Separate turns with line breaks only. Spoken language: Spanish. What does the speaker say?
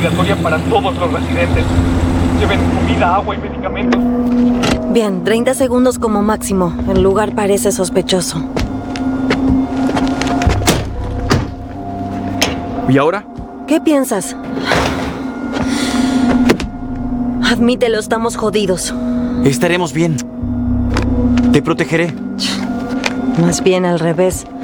obligatoria para todos los residentes. Lleven comida, agua y medicamentos.
Bien, 30 segundos como máximo. El lugar parece sospechoso.
¿Y ahora?
¿Qué piensas? Admítelo, estamos jodidos.
Estaremos bien. Te protegeré.
Más bien al revés.